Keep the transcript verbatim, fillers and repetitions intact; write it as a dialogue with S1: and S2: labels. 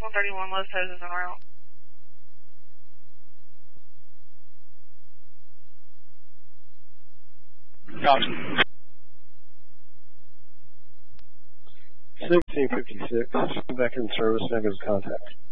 S1: one thirty-one Los Hoses en route.
S2: Copy.
S3: sixteen fifty-six, back in service, negative contact.